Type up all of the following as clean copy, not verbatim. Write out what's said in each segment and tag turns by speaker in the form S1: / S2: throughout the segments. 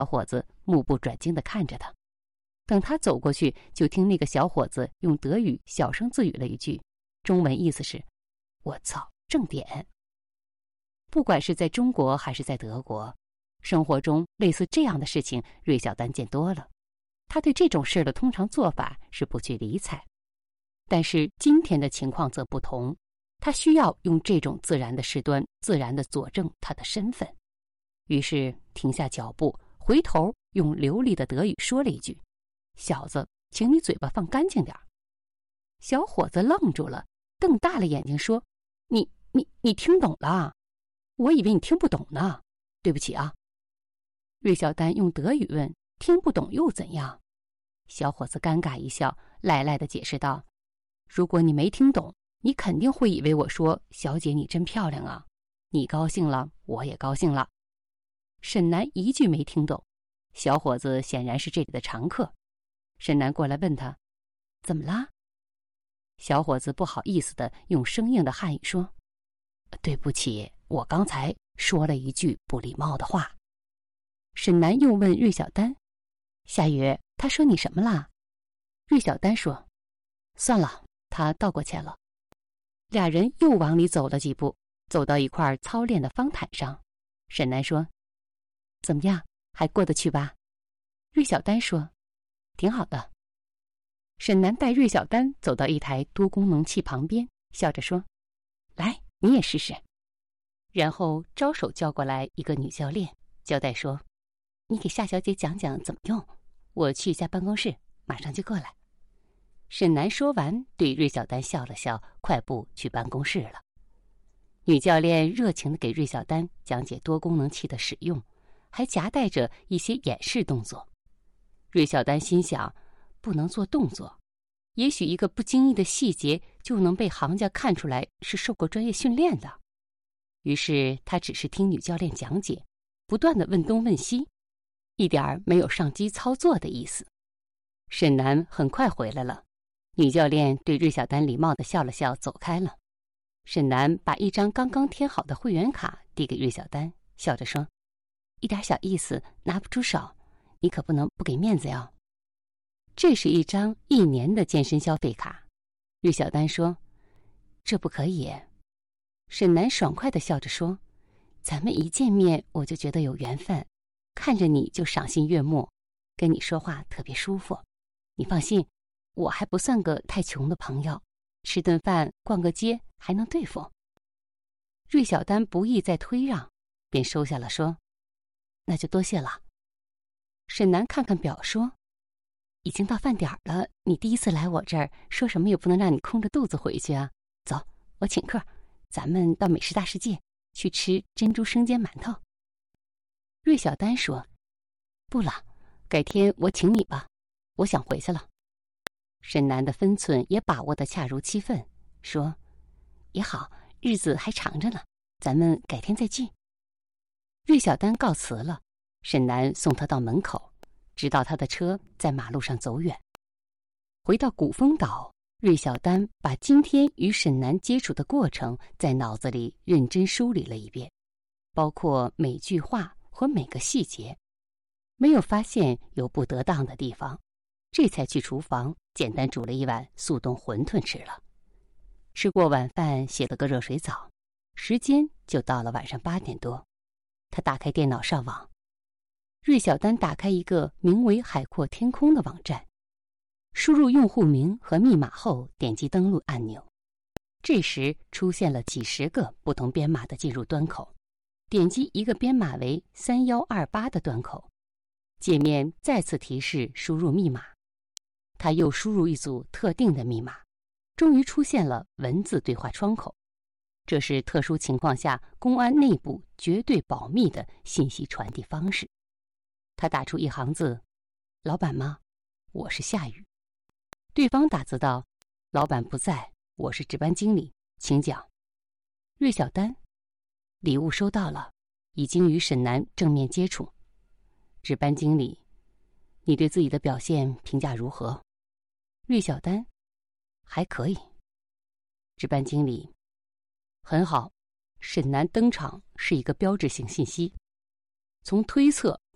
S1: 小伙子目不转睛地看着他。等他走过去，就听那个小伙子用德语小声自语了一句，中文意思是我操，正点。不管是在中国还是在德国，生活中类似这样的事情芮小丹见多了。他对这种事的通常做法是不去理睬，但是今天的情况则不同，他需要用这种自然的事端自然地佐证他的身份。于是停下脚步，回头用流利的德语说了一句，小子，请你嘴巴放干净点。小伙子愣住了，瞪大了眼睛说，你听懂了？我以为你听不懂呢，对不起啊。芮小丹用德语问，听不懂又怎样？小伙子尴尬一笑，赖赖地解释道，如果你没听懂，你肯定会以为我说小姐你真漂亮啊，你高兴了，我也高兴了。沈南一句没听懂，小伙子显然是这里的常客。沈南过来问他，怎么啦？小伙子不好意思地用生硬的汉语说，对不起，我刚才说了一句不礼貌的话。沈南又问芮小丹，夏雨，他说你什么啦？芮小丹说，算了，他道过歉了。俩人又往里走了几步，走到一块操练的方毯上。沈南说，怎么样，还过得去吧？芮小丹说，挺好的。沈南带芮小丹走到一台多功能器旁边，笑着说，来，你也试试。然后招手叫过来一个女教练，交代说，你给夏小姐讲讲怎么用，我去一下办公室，马上就过来。沈南说完，对芮小丹笑了笑，快步去办公室了。女教练热情地给芮小丹讲解多功能器的使用，还夹带着一些演示动作。芮小丹心想，不能做动作，也许一个不经意的细节就能被行家看出来是受过专业训练的。于是他只是听女教练讲解，不断地问东问西，一点儿没有上机操作的意思。沈南很快回来了，女教练对芮小丹礼貌地笑了笑，走开了。沈南把一张刚刚填好的会员卡递给芮小丹，笑着说，一点小意思，拿不出手，你可不能不给面子哟。这是一张1年的健身消费卡。芮小丹说，这不可以。沈南爽快地笑着说，咱们一见面我就觉得有缘分，看着你就赏心悦目，跟你说话特别舒服。你放心，我还不算个太穷的朋友，吃顿饭逛个街还能对付。芮小丹不意再推让，便收下了说，那就多谢了。沈南看看表说，已经到饭点了，你第一次来我这儿，说什么也不能让你空着肚子回去啊。走，我请客，咱们到美食大世界去吃珍珠生煎馒头。芮小丹说，不了，改天我请你吧，我想回去了。沈南的分寸也把握得恰如其分，说，也好，日子还长着呢，咱们改天再聚。芮小丹告辞了，沈南送他到门口，直到他的车在马路上走远。回到古风岛，芮小丹把今天与沈南接触的过程在脑子里认真梳理了一遍，包括每句话和每个细节，没有发现有不得当的地方，这才去厨房简单煮了一碗速冻馄饨吃了。吃过晚饭，洗了个热水澡，时间就到了晚上8点多。他打开电脑上网，芮小丹打开一个名为海阔天空的网站，输入用户名和密码后点击登录按钮。这时出现了几十个不同编码的进入端口，点击一个编码为3128的端口，界面再次提示输入密码。他又输入一组特定的密码，终于出现了文字对话窗口。这是特殊情况下公安内部绝对保密的信息传递方式。他打出一行字，老板吗？我是夏雨。对方打字道，老板不在，我是值班经理，请讲。芮小丹，礼物收到了，已经与沈南正面接触。值班经理，你对自己的表现评价如何？芮小丹，还可以。值班经理，很好，沈南登场是一个标志性信息。从推测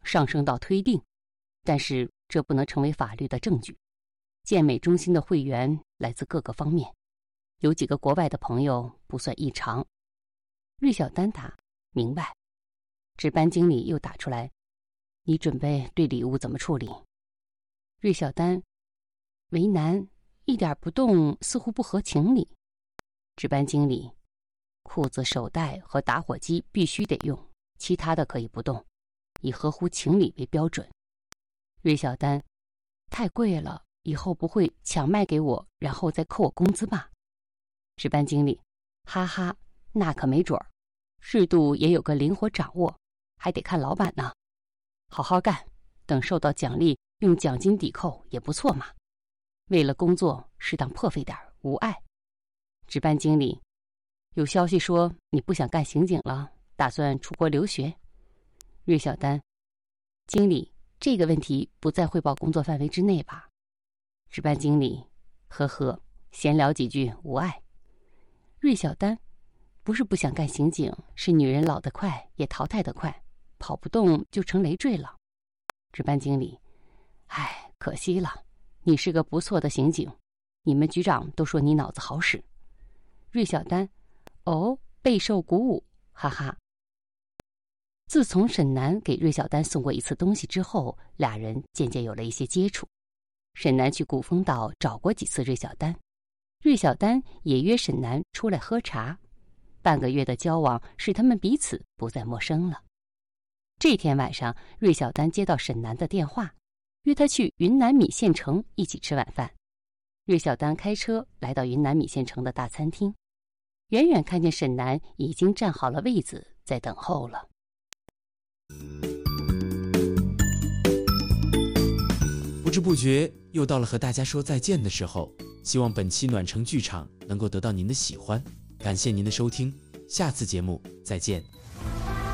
S1: 上升到推定，但是这不能成为法律的证据。健美中心的会员来自各个方面，有几个国外的朋友不算异常。芮小丹答：明白。值班经理又打出来：你准备对礼物怎么处理？芮小丹为难，一点不动似乎不合情理。值班经理：裤子、手袋和打火机必须得用，其他的可以不动，以合乎情理为标准。芮小丹：太贵了，以后不会抢卖给我，然后再扣我工资吧？值班经理：哈哈，那可没准儿，适度也有个灵活掌握，还得看老板呢。好好干，等受到奖励，用奖金抵扣也不错嘛。为了工作，适当破费点，无碍。值班经理：有消息说你不想干刑警了，打算出国留学。芮小丹：经理，这个问题不在汇报工作范围之内吧？值班经理：呵呵，闲聊几句无碍。芮小丹：不是不想干刑警，是女人老得快也淘汰得快，跑不动就成累赘了。值班经理：唉，可惜了，你是个不错的刑警，你们局长都说你脑子好使。芮小丹：哦，备受鼓舞，哈哈。自从沈南给芮小丹送过一次东西之后，俩人渐渐有了一些接触。沈南去古风岛找过几次芮小丹，芮小丹也约沈南出来喝茶。半个月的交往使他们彼此不再陌生了。这天晚上，芮小丹接到沈南的电话，约他去云南米线城一起吃晚饭。芮小丹开车来到云南米线城的大餐厅，远远看见沈南已经站好了位子在等候了。
S2: 不知不觉又到了和大家说再见的时候，希望本期暖城剧场能够得到您的喜欢，感谢您的收听，下次节目再见。